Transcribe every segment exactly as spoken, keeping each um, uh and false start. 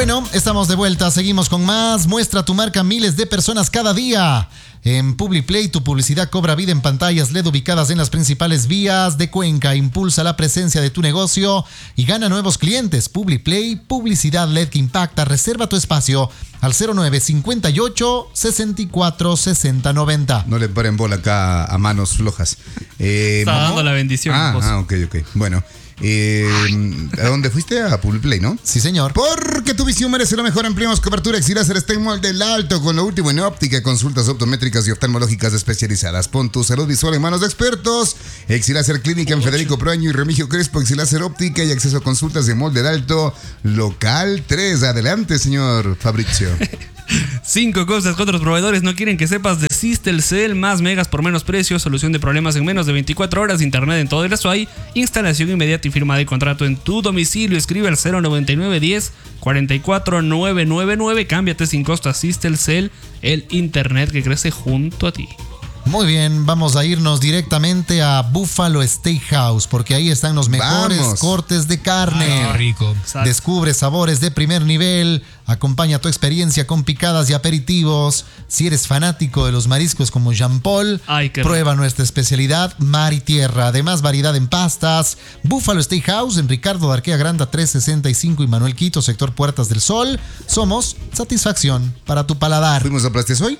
Bueno, estamos de vuelta, seguimos con más. Muestra tu marca a miles de personas cada día. En PubliPlay, tu publicidad cobra vida en pantallas L E D ubicadas en las principales vías de Cuenca. Impulsa la presencia de tu negocio y gana nuevos clientes. PubliPlay, publicidad L E D que impacta. Reserva tu espacio al cero nueve cincuenta y ocho, sesenta y cuatro, sesenta, noventa. No le paren bola acá a manos flojas. Eh, Está ¿Momo? dando la bendición. Ah, ah, ok, ok. Bueno. Eh, ¿A dónde fuiste? A PubliPlay, ¿no? Sí, señor. Porque tu visión merece lo mejor. Ampliamos cobertura. Exiláser está en Molde del Alto con lo último en óptica, consultas optométricas y oftalmológicas especializadas. Pon tu salud visual en manos de expertos. Exiláser Clínica en Federico Proaño y Remigio Crespo. Exiláser Óptica y acceso a consultas de Molde del Alto, local tres. Adelante, señor Fabrizio. Cinco cosas que otros proveedores no quieren que sepas de Sistelcel. Más megas por menos precio, solución de problemas en menos de veinticuatro horas, internet en todo el Azuay, instalación inmediata y firma de contrato en tu domicilio. Escribe al cero noventa y nueve diez, cuarenta y cuatro, novecientos noventa y nueve. Cámbiate sin costo a Sistelcel, el internet que crece junto a ti. Muy bien, vamos a irnos directamente a Buffalo Steakhouse, porque ahí están los mejores Vamos. cortes de carne. Ay, qué rico. Exacto. Descubre sabores de primer nivel, acompaña tu experiencia con picadas y aperitivos. Si eres fanático de los mariscos como Jean Paul, Ay, qué prueba nuestra especialidad mar y tierra. Además, variedad en pastas. Buffalo Steakhouse en Ricardo de Arquea Granda trescientos sesenta y cinco y Manuel Quito, sector Puertas del Sol. Somos satisfacción para tu paladar. ¿Fuimos a Plastesoy?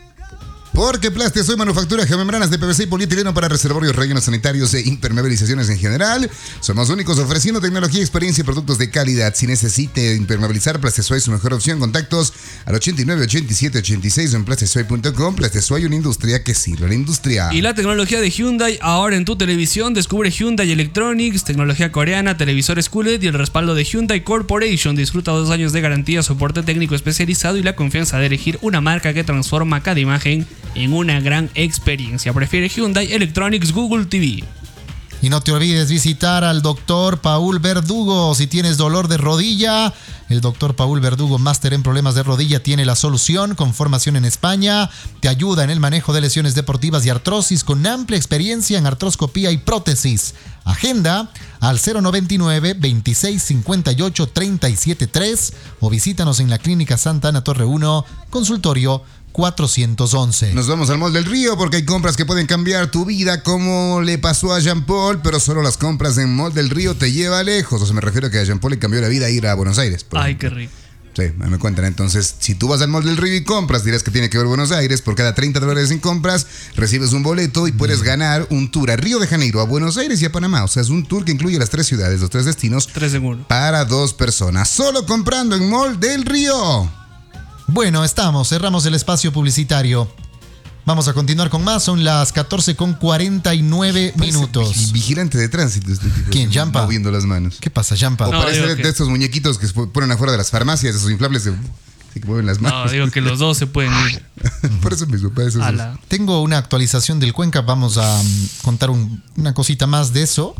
Porque Plastesoy manufactura geomembranas de P V C y polietileno para reservorios, rellenos sanitarios e impermeabilizaciones en general. Somos únicos ofreciendo tecnología, experiencia y productos de calidad. Si necesite impermeabilizar, Plastesoy es su mejor opción. Contactos al ochenta y nueve, ochenta y siete, ochenta y seis o en plastesoy punto com. Plastesoy, una industria que sirve a la industria. Y la tecnología de Hyundai ahora en tu televisión. Descubre Hyundai Electronics, tecnología coreana, televisores Q L E D y el respaldo de Hyundai Corporation. Disfruta dos años de garantía, soporte técnico especializado y la confianza de elegir una marca que transforma cada imagen en una gran experiencia. Prefiere Hyundai Electronics Google T V. Y no te olvides visitar al doctor Paul Verdugo. Si tienes dolor de rodilla, el doctor Paul Verdugo, máster en problemas de rodilla, tiene la solución con formación en España. Te ayuda en el manejo de lesiones deportivas y artrosis con amplia experiencia en artroscopía y prótesis. Agenda al cero noventa y nueve, veintiséis cincuenta y ocho, treinta y siete tres o visítanos en la Clínica Santa Ana Torre uno, consultorio cuatrocientos once. Nos vamos al Mall del Río porque hay compras que pueden cambiar tu vida, como le pasó a Jean Paul, pero solo las compras en Mall del Río te lleva lejos. O sea, me refiero a que a Jean Paul le cambió la vida ir a Buenos Aires. Ay, ejemplo. qué rico. Sí, me cuentan. Entonces, si tú vas al Mall del Río y compras, dirás que tiene que ver Buenos Aires. Por cada treinta dólares en compras, recibes un boleto y puedes ganar un tour a Río de Janeiro, a Buenos Aires y a Panamá. O sea, es un tour que incluye las tres ciudades, los tres destinos. Tres segundos. Para dos personas. Solo comprando en Mall del Río. Bueno, estamos, cerramos el espacio publicitario. Vamos a continuar con más, son las catorce con cuarenta y nueve minutos. Parece vigilante de tránsito este tipo. ¿Quién, Yampa? Moviendo las manos. ¿Qué pasa, Yampa? O No, parece digo de que- estos muñequitos que se ponen afuera de las farmacias, esos inflables de, que mueven las No, manos. digo que los dos se pueden ir Por eso mismo, para eso. a es- la... Tengo una actualización del Cuenca, vamos a um, contar un- una cosita más de eso.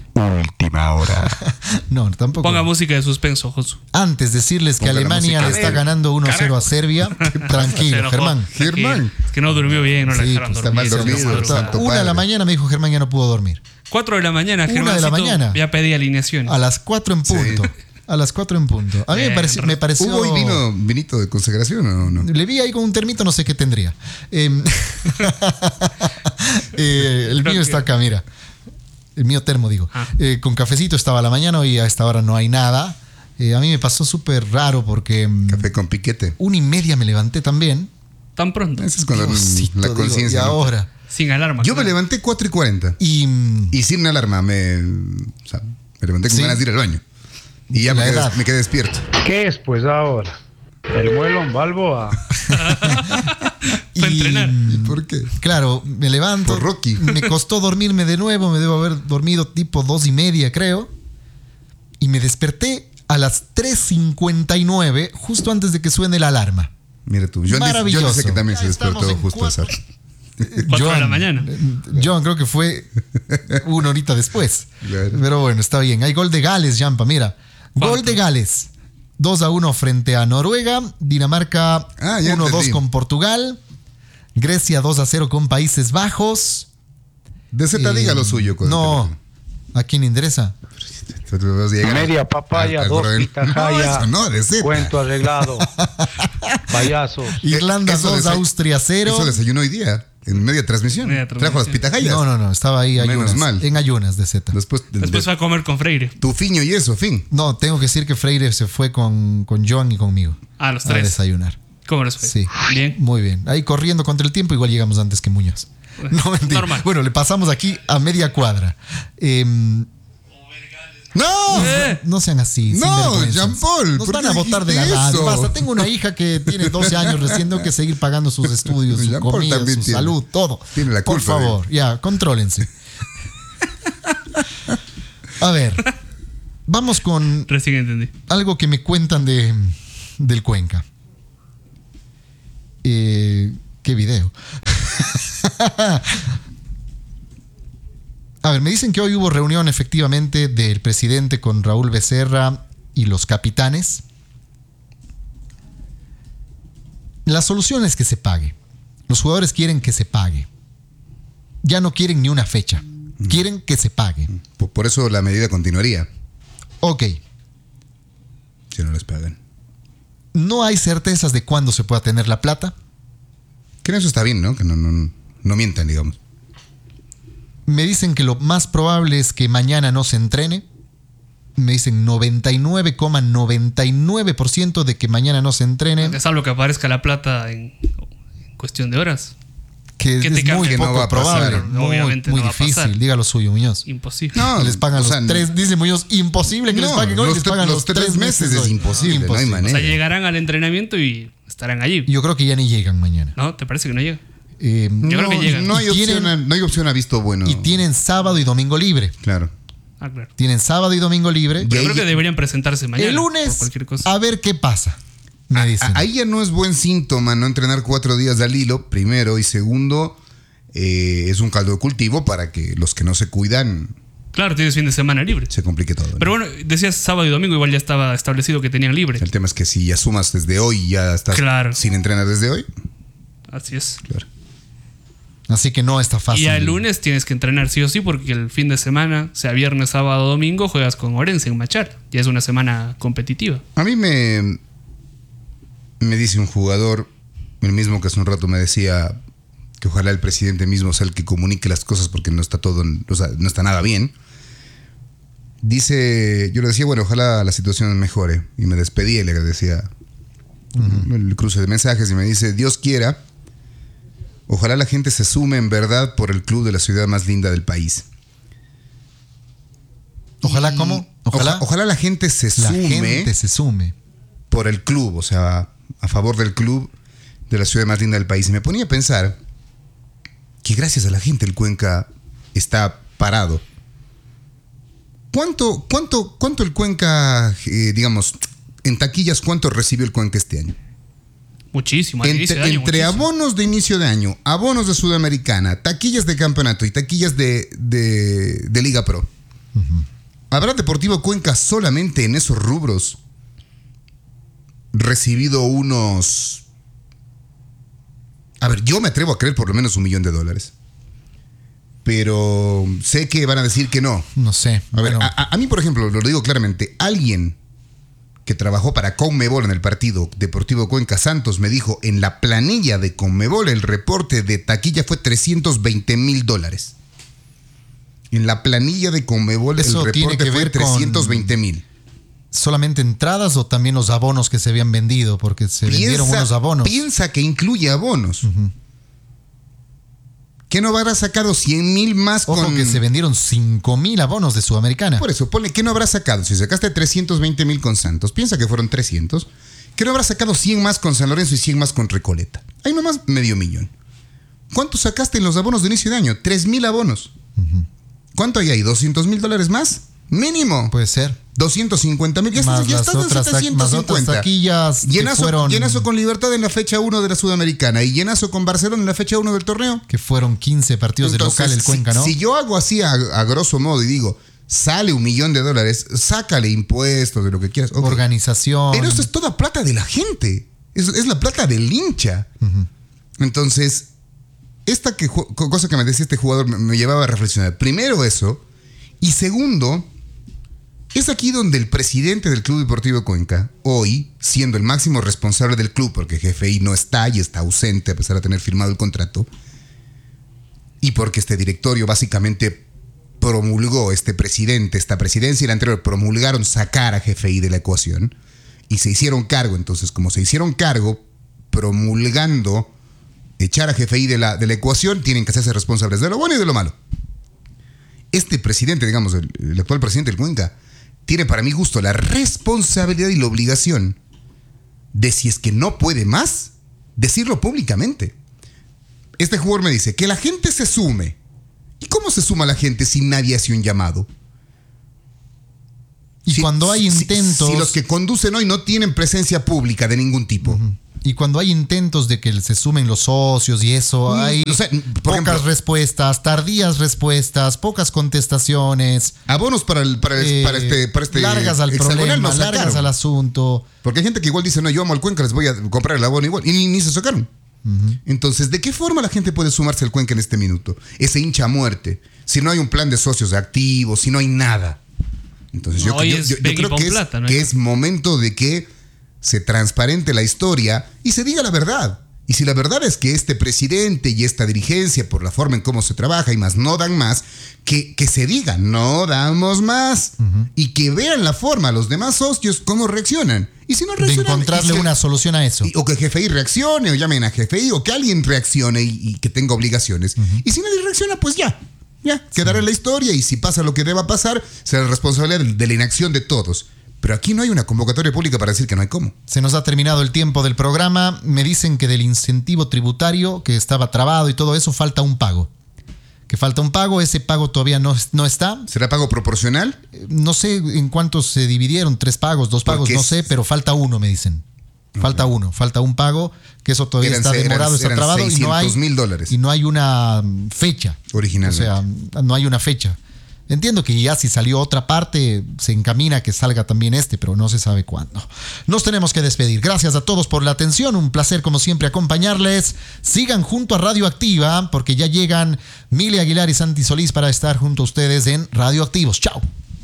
Última hora. No, tampoco. Ponga música de suspenso, Josu. Antes decirles que Ponga la Alemania música. le está ganando uno cero a Serbia. Tranquilo, Se enojó. Germán. Germán. Es que no durmió bien, no le Sí, dejaron pues, está mal dormir. dormido, Se enojó. santo Una de la padre. mañana me dijo Germán ya no pudo dormir. Cuatro de la mañana, Una Germán. de la mañana. Ya pedí alineaciones. A las cuatro en punto. A las cuatro en punto. A mí me Bien, pareció... Me pareció ¿Hubo hoy vino, vinito de consagración o no? Le vi ahí con un termito, no sé qué tendría. Eh, eh, el Creo mío que- está acá, mira. El mío termo, digo. Ah. Eh, con cafecito estaba a la mañana, hoy a esta hora no hay nada. Eh, a mí me pasó súper raro porque mm, Café con piquete. una y media me levanté también. Tan pronto. Ese es cuando Diosito, la digo, conciencia. Y ¿no? ahora. Sin alarma. Yo me claro. levanté cuatro y cuarenta. Y mm, Y sin alarma. Me, o sea, me levanté con Sí. ganas de ir al baño. Y ya me La quedé, edad. me quedé despierto. ¿Qué es pues ahora? El muelón Balboa. y, Fue a entrenar. mm, ¿Y por qué? Claro, me levanto. Por Rocky. Me costó dormirme de nuevo. Me debo haber dormido tipo dos y media, creo. Y me desperté a las tres cincuenta y nueve, justo antes de que suene la alarma. Mira tú. Yo, yo Maravilloso. sé que también se Ya estamos despertó en justo a esa cuatro. hora. Cuatro de la mañana. eh, John creo que fue una horita después. Claro. Pero bueno, está bien. Hay gol de Gales, Jampa, mira. Gol ¿Cuánto? de Gales. dos a uno frente a Noruega. Dinamarca Ah, ya uno dos entendí. con Portugal. Grecia dos a cero con Países Bajos. De Z Eh, diga lo suyo. con- No. ¿A quién interesa? Tú- tú vas a llegar Media a- papaya, a- a- dos no, pitahayas. eso no, de Z. Cuento arreglado. Payasos. Irlanda Eso dos, desa- Austria cero. Eso desayunó hoy día, en media transmisión. Media Trajo las transmisión. pitahayas. No, no, no, estaba ahí Menos ayunas. mal. En ayunas de Z. Después, de- Después de- va a comer con Freire. tu fiño y eso, fin. No, tengo que decir que Freire se fue con, con Joan y conmigo. Ah, los A tres. desayunar. ¿Cómo les fue? Sí. Bien. Muy bien. Ahí corriendo contra el tiempo, igual llegamos antes que Muñoz. No, mentira. Normal. Bueno, le pasamos aquí a media cuadra. Em, ¡No! Eh, no sean así. No, sinvergüenzas. Jean-Paul, Nos ¿por van qué a votar de la dijiste radio. eso? Basta, tengo una hija que tiene doce años recién, tengo que seguir pagando sus estudios, su Jean-Paul comida, también su tiene- salud, todo. tiene la Por culpa de- favor, ya, contrólense. A ver, vamos con Recién entendí. algo que me cuentan de, del Cuenca. Eh, ¿Qué video? A ver, me dicen que hoy hubo reunión efectivamente del presidente con Raúl Becerra y los capitanes. La solución es que se pague. Los jugadores quieren que se pague. Ya no quieren ni una fecha. Quieren que se pague. Por, por eso la medida continuaría, Ok. si no les pagan. No hay certezas de cuándo se pueda tener la plata. Que eso está bien, ¿no? Que no, no, no mientan, digamos. Me dicen que lo más probable es que mañana no se entrene. Me dicen noventa y nueve coma noventa y nueve por ciento de que mañana no se entrene. Es algo que aparezca la plata en, en cuestión de horas. Que ¿Qué te es cambia? muy Que no poco va a pasar. probable. Muy, Obviamente muy no va a difícil. pasar. Diga lo suyo, Muñoz. Imposible. No, Les pagan o los sea, tres. Dice Muñoz, imposible que les no, paguen hoy. los Les tre- pagan los los tres tres meses meses es hoy. imposible, no hay O manera. sea, llegarán al entrenamiento y estarán allí. Yo creo que ya ni llegan mañana. ¿No? ¿Te parece que no llega? Eh, Yo creo no, que llegan. no hay Y opción, tienen- a, no hay opción a visto bueno. y tienen sábado y domingo libre. Claro. Ah, claro. Tienen sábado y domingo libre. Y Yo ahí creo que ya- deberían presentarse mañana. El por lunes, cualquier cosa. a ver qué pasa. Me dicen. A- Ahí ya no es buen síntoma no entrenar cuatro días al hilo, primero. Y segundo, eh, es un caldo de cultivo para que los que no se cuidan Claro, tienes fin de semana libre. se complique todo, ¿no? Pero bueno, decías sábado y domingo, igual ya estaba establecido que tenían libre. El tema es que si ya sumas desde hoy, ya estás Claro. sin entrenar desde hoy. Así es. Claro. Así que no está fácil. Y ya el lunes tienes que entrenar sí o sí, porque el fin de semana, sea viernes, sábado o domingo, juegas con Orense en Machar. Ya es una semana competitiva. A mí me, me dice un jugador, el mismo que hace un rato me decía que ojalá el presidente mismo sea el que comunique las cosas porque no está todo, o sea, no está nada bien. Dice, yo le decía, bueno, ojalá la situación mejore. Y me despedí y le agradecía el cruce de mensajes y me dice, Dios quiera, ojalá la gente se sume en verdad por el club de la ciudad más linda del país. Ojalá, ¿cómo? Ojalá, Ojalá, ojalá la gente se la sume gente se sume. por el club, o sea, a favor del club de la ciudad más linda del país. Y me ponía a pensar que gracias a la gente el Cuenca está parado. ¿Cuánto, cuánto, cuánto el Cuenca, eh, digamos, en taquillas, cuánto recibió el Cuenca este año? Muchísimo. Al inicio Entre, de año, entre muchísimo. abonos de inicio de año, abonos de Sudamericana, taquillas de campeonato y taquillas de, de, de Liga Pro. ¿Habrá Deportivo Cuenca solamente en esos rubros recibido unos... A ver, yo me atrevo a creer por lo menos un millón de dólares. Pero sé que van a decir que no. No sé. A ver, Bueno, a, a- a mí, por ejemplo, lo digo claramente, alguien que trabajó para Conmebol en el partido Deportivo Cuenca Santos me dijo, en la planilla de Conmebol el reporte de taquilla fue trescientos veinte mil dólares. En la planilla de Conmebol Eso el tiene reporte que fue ver con- trescientos veinte mil. ¿solamente entradas o también los abonos que se habían vendido? Porque se vendieron unos abonos. Piensa que incluye abonos. ¿Que no habrá sacado cien mil más Ojo con...? que se vendieron cinco mil abonos de Sudamericana. Por eso, ponle, ¿qué no habrá sacado? Si sacaste trescientos veinte mil con Santos, piensa que fueron trescientos. ¿Qué no habrá sacado cien más con San Lorenzo y cien más con Recoleta? Hay nomás medio millón. ¿Cuánto sacaste en los abonos de inicio de año? tres mil abonos. ¿Cuánto hay ahí? ¿doscientos mil dólares más? Mínimo. Puede ser. doscientos cincuenta mil. Ya Más estás, ya las estás en otras ta- setecientos más otras cincuenta. taquillas que Llenazo, fueron- llenazo con Libertad en la fecha uno de la Sudamericana y llenazo con Barcelona en la fecha uno del torneo. Que fueron quince partidos de Entonces, local el si- Cuenca, ¿no? Si yo hago así a, a grosso modo y digo, sale un millón de dólares, sácale impuestos de lo que quieras. ok. Organización. Pero eso es toda plata de la gente. Es, es la plata del hincha. Entonces, esta que, ju- cosa que me decía este jugador me, me llevaba a reflexionar. Primero eso. Y segundo, Es aquí donde el presidente del Club Deportivo Cuenca, hoy, siendo el máximo responsable del club, porque G F I no está y está ausente a pesar de tener firmado el contrato, y porque este directorio básicamente promulgó, este presidente, esta presidencia y la anterior promulgaron sacar a G F I de la ecuación, y se hicieron cargo. Entonces, como se hicieron cargo, promulgando echar a G F I de la, de la ecuación, tienen que hacerse responsables de lo bueno y de lo malo. Este presidente, digamos, el, el actual presidente del Cuenca, tiene para mi gusto la responsabilidad y la obligación de, si es que no puede más, decirlo públicamente. Este jugador me dice que la gente se sume. ¿Y cómo se suma la gente si nadie hace un llamado? Y si, cuando hay si, intentos... Si los que conducen hoy no tienen presencia pública de ningún tipo. Uh-huh. Y cuando hay intentos de que se sumen los socios y eso, Mm, hay o sea, por pocas ejemplo, respuestas, tardías respuestas, pocas contestaciones. Abonos para, el, para, eh, para este, para este largas al hexagonal problema, no sacaron. largas al asunto. Porque hay gente que igual dice, no, yo amo al Cuenca, les voy a comprar el abono igual. Y ni, ni se sacaron. Uh-huh. Entonces, ¿de qué forma la gente puede sumarse al Cuenca en este minuto? Ese hincha a muerte. Si no hay un plan de socios activos, si no hay nada. Entonces, yo, no, yo, es yo, yo creo que, es, plata, ¿no? que es momento de que se transparente la historia y se diga la verdad. Y si la verdad es que este presidente y esta dirigencia, por la forma en cómo se trabaja y más, no dan más, que, que se diga, no damos más. Uh-huh. Y que vean la forma, los demás socios, cómo reaccionan. Y si no reaccionan... De encontrarle se, una solución a eso. Y, o que G F I reaccione, o llamen a G F I, o que alguien reaccione y, y que tenga obligaciones. Uh-huh. Y si nadie reacciona, pues ya. Ya, quedará en la historia, y si pasa lo que deba pasar, será la responsabilidad de, de la inacción de todos. Pero aquí no hay una convocatoria pública para decir que no hay cómo. Se nos ha terminado el tiempo del programa. Me dicen que del incentivo tributario que estaba trabado y todo eso, falta un pago. Que falta un pago, ese pago todavía no, no está. ¿Será pago proporcional? No sé en cuántos se dividieron, tres pagos, dos pagos, no sé, pero falta uno, me dicen. Falta uh-huh. uno, falta un pago, que eso todavía eran, está demorado, eran, está eran trabado y no hay mil dólares. Y no hay una fecha. Originalmente. O sea, no hay una fecha. Entiendo que ya si salió otra parte, se encamina a que salga también este, pero no se sabe cuándo. Nos tenemos que despedir. Gracias a todos por la atención. Un placer, como siempre, acompañarles. Sigan junto a Radioactiva, porque ya llegan Mile Aguilar y Santi Solís para estar junto a ustedes en Radioactivos. Chao.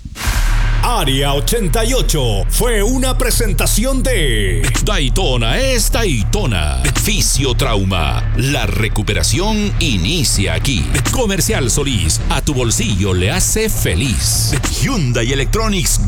Área ochenta y ocho fue una presentación de Daytona es Daytona. Fisiotrauma. La recuperación inicia aquí. Comercial Solís. A tu bolsillo le hace feliz. Hyundai Electronics